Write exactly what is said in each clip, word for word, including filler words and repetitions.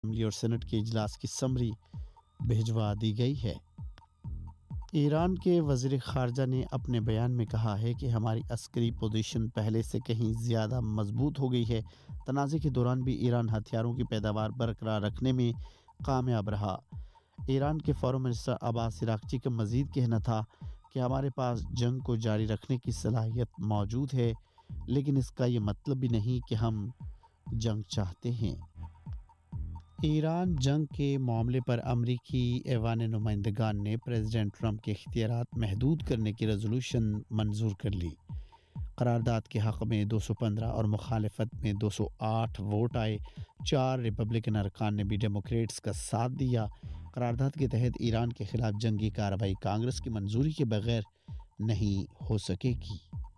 Assembly اور Saint کے اجلاس کی سمری بھجوا دی گئی ہے۔ ایران کے وزیر خارجہ نے اپنے بیان میں کہا ہے کہ ہماری عسکری پوزیشن پہلے سے کہیں زیادہ مضبوط ہو گئی ہے۔ تنازع کے دوران بھی ایران ہتھیاروں کی پیداوار برقرار رکھنے میں کامیاب رہا۔ ایران کے فارن منسٹر عباس عراقچی کا مزید کہنا تھا کہ ہمارے پاس جنگ کو جاری رکھنے کی صلاحیت موجود ہے، لیکن اس کا یہ مطلب بھی نہیں کہ ہم جنگ چاہتے ہیں۔ ایران جنگ کے معاملے پر امریکی ایوان نمائندگان نے پریزیڈنٹ ٹرمپ کے اختیارات محدود کرنے کی ریزولوشن منظور کر لی۔ قرارداد کے حق میں دو سو پندرہ اور مخالفت میں دو سو آٹھ ووٹ آئے۔ چار ریپبلکن ارکان نے بھی ڈیموکریٹس کا ساتھ دیا۔ قرارداد کے تحت ایران کے خلاف جنگی کارروائی کانگریس کی منظوری کے بغیر نہیں ہو سکے گی۔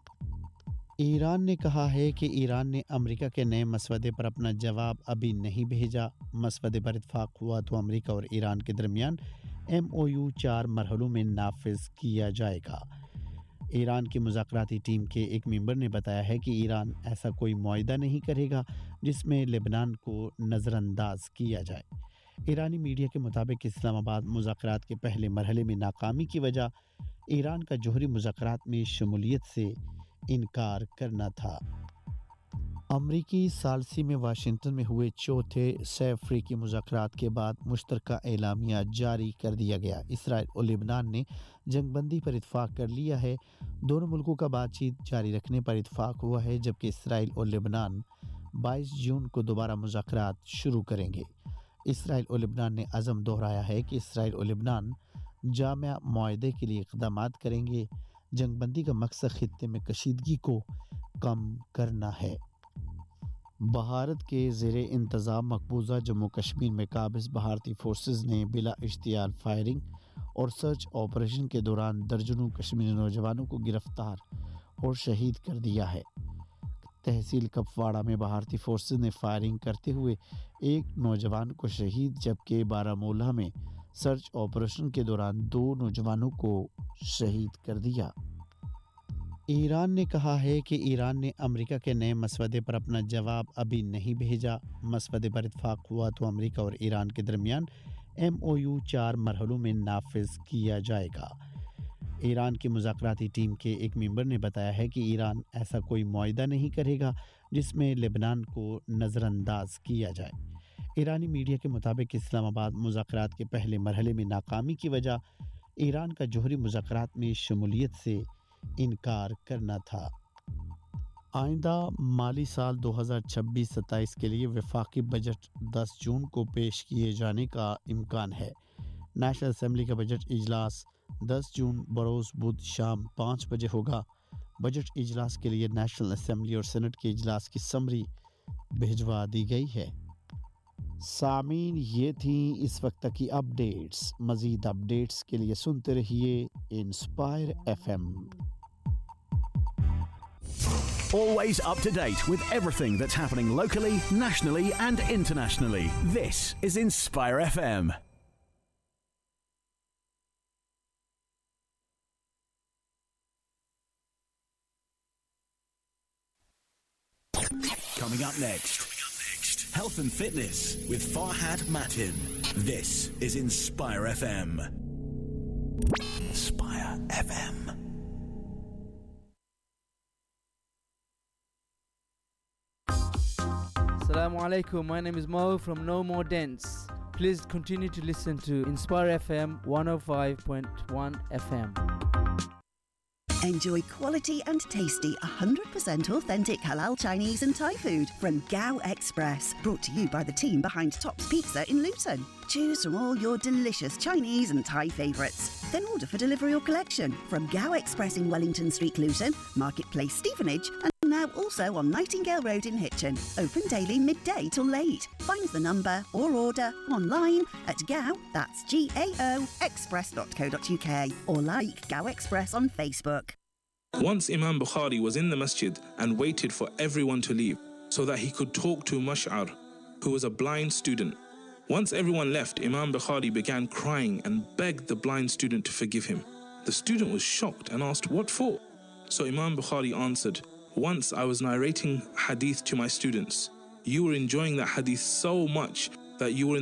ایران نے کہا ہے کہ ایران نے امریکہ کے نئے مسودے پر اپنا جواب ابھی نہیں بھیجا۔ مسودے پر اتفاق ہوا تو امریکہ اور ایران کے درمیان ایم او یو چار مرحلوں میں نافذ کیا جائے گا۔ ایران کی مذاکراتی ٹیم کے ایک ممبر نے بتایا ہے کہ ایران ایسا کوئی معاہدہ نہیں کرے گا جس میں لبنان کو نظر انداز کیا جائے۔ ایرانی میڈیا کے مطابق اسلام آباد مذاکرات کے پہلے مرحلے میں ناکامی کی وجہ ایران کا جوہری مذاکرات میں شمولیت سے انکار کرنا تھا۔ امریکی ثالثی میں واشنگٹن میں ہوئے چوتھے سہ افریقی مذاکرات کے بعد مشترکہ اعلامیہ جاری کر دیا گیا۔ اسرائیل اور لبنان نے جنگ بندی پر اتفاق کر لیا ہے۔ دونوں ملکوں کا بات چیت جاری رکھنے پر اتفاق ہوا ہے، جبکہ اسرائیل اور لبنان بائیس جون کو دوبارہ مذاکرات شروع کریں گے۔ اسرائیل اور لبنان نے عزم دہرایا ہے کہ اسرائیل اور لبنان جامع معاہدے کے لیے اقدامات کریں گے۔ جنگ بندی کا مقصد خطے میں کشیدگی کو کم کرنا ہے۔ بھارت کے زیر انتظام مقبوضہ جموں کشمیر میں قابض بھارتی فورسز نے بلا اشتعال فائرنگ اور سرچ آپریشن کے دوران درجنوں کشمیری نوجوانوں کو گرفتار اور شہید کر دیا ہے۔ تحصیل کپواڑہ میں بھارتی فورسز نے فائرنگ کرتے ہوئے ایک نوجوان کو شہید، جبکہ بارہمولہ میں سرچ آپریشن کے دوران دو نوجوانوں کو شہید کر دیا۔ ایران نے کہا ہے کہ ایران نے امریکہ کے نئے مسودے پر اپنا جواب ابھی نہیں بھیجا۔ مسودے پر اتفاق ہوا تو امریکہ اور ایران کے درمیان ایم او یو چار مرحلوں میں نافذ کیا جائے گا۔ ایران کی مذاکراتی ٹیم کے ایک ممبر نے بتایا ہے کہ ایران ایسا کوئی معاہدہ نہیں کرے گا جس میں لبنان کو نظر انداز کیا جائے۔ ایرانی میڈیا کے مطابق اسلام آباد مذاکرات کے پہلے مرحلے میں ناکامی کی وجہ ایران کا جوہری مذاکرات میں شمولیت سے انکار کرنا تھا۔ آئندہ مالی سال دو ہزار چھبیس ستائیس کے لیے وفاقی بجٹ دس جون کو پیش کیے جانے کا امکان ہے۔ نیشنل اسمبلی کا بجٹ اجلاس دس جون بروز بدھ شام پانچ بجے ہوگا۔ بجٹ اجلاس کے لیے نیشنل اسمبلی اور سینٹ کے اجلاس کی سمری بھجوا دی گئی ہے۔ سامعین، یہ تھیں اس وقت کی اپڈیٹس۔ مزید اپڈیٹس کے لیے سنتے رہیے inspire F M. Always up to date with everything that's happening locally, nationally and internationally. This is Inspire F M. Coming up next, health and fitness with Farhad Matin. This is Inspire F M. Inspire F M. Assalamu alaikum, my name is Mo from No More Dents. Please continue to listen to Inspire F M one oh five point one F M. Enjoy quality and tasty one hundred percent authentic halal Chinese and Thai food from Gao Express. Brought to you by the team behind Tops Pizza in Luton. Choose from all your delicious Chinese and Thai favourites. Then order for delivery or collection from Gao Express in Wellington Street, Luton, Marketplace, Stevenage, and now also on Nightingale Road in Hitchin. Open daily midday till late. Find the number or order online at Gao, that's G A O, express dot co dot U K, or like Gao Express on Facebook. Once Imam Bukhari was in the masjid and waited for everyone to leave so that he could talk to Mash'ar, who was a blind student. Once everyone left, Imam Bukhari began crying and begged the blind student to forgive him. The student was shocked and asked, "What for?" So Imam Bukhari answered, "Once I was narrating hadith to my students. You were enjoying that hadith so much that you were in